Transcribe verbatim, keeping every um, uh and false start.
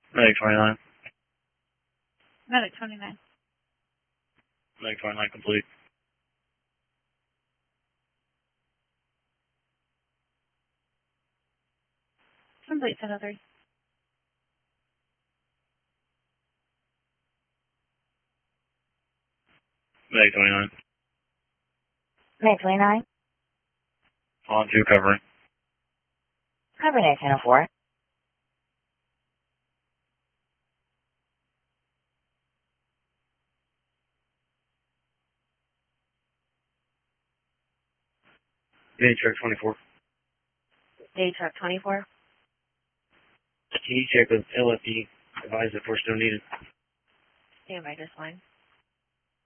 Medic twenty-nine. Medic twenty-nine. Medic twenty-nine complete. Complete ten oh three. Medic twenty-nine. Medic twenty-nine. On two covering. Covering at ten oh four. Day truck twenty-four. Day truck twenty-four. Can you check with L F E? Advise if we're still needed. Stand by this line.